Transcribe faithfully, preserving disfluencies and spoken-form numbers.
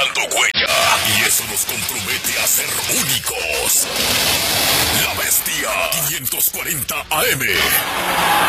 dejando huella. Y eso nos compromete a ser únicos. La Bestia quinientos cuarenta A M.